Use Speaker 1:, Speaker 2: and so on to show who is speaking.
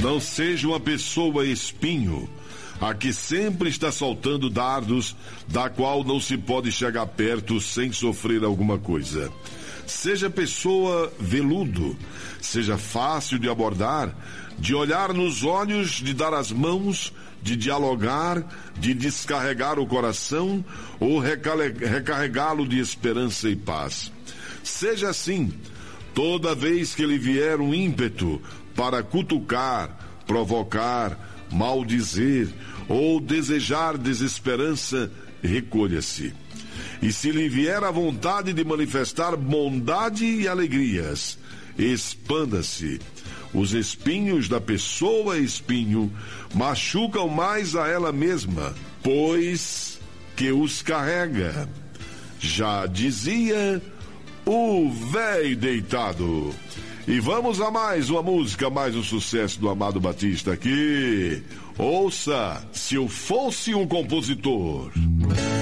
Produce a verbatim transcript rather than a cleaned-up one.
Speaker 1: Não seja uma pessoa espinho, a que sempre está soltando dardos, da qual não se pode chegar perto sem sofrer alguma coisa. Seja pessoa veludo, seja fácil de abordar, de olhar nos olhos, de dar as mãos, de dialogar, de descarregar o coração ou recarregá-lo de esperança e paz. Seja assim, toda vez que lhe vier um ímpeto para cutucar, provocar, maldizer ou desejar desesperança, recolha-se. E se lhe vier a vontade de manifestar bondade e alegrias, expanda-se. Os espinhos da pessoa espinho machucam mais a ela mesma, pois que os carrega. Já dizia o véi deitado. E vamos a mais uma música, mais um sucesso do Amado Batista aqui. Ouça, Se Eu Fosse um Compositor.